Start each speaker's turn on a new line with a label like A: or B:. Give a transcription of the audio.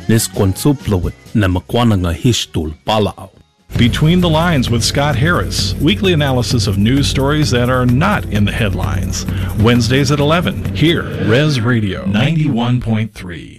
A: Nis Quansuplawit Namakwananga Hishtul Palao.
B: Between the Lines with Scott Harris, weekly analysis of news stories that are not in the headlines. Wednesdays at 11, here, Res Radio 91.3.